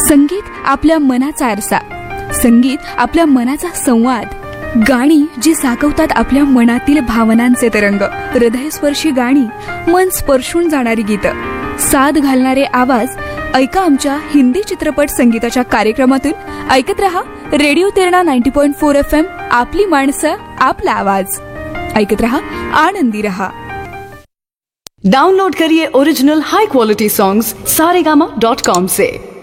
संगीत आपल्या मनाचा आरसा, संगीत आपल्या मनाचा संवाद, गाणी जी साकवतात आपल्या मनातील भावनांचे तरंग, हृदयस्पर्शी गाणी, मन स्पर्शून जाणारी गीतं, साद घालणारे आवाज. ऐका आमच्या हिंदी चित्रपट संगीताच्या कार्यक्रमातून. ऐकत रहा रेडिओ तेरणा 90.4 FM, आपली माणसं आपला आवाज. ऐकत रहा, आनंदी रहा. डाउनलोड करिए ओरिजिनल हाई क्वालिटी सॉन्ग्स saregama.com से.